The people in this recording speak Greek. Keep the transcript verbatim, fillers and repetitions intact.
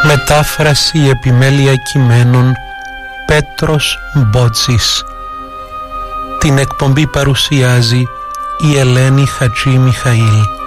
Μετάφραση επιμέλεια κειμένων Πέτρος Μπότσης. Την εκπομπή παρουσιάζει η Ελένη Χατζή Μιχαήλ.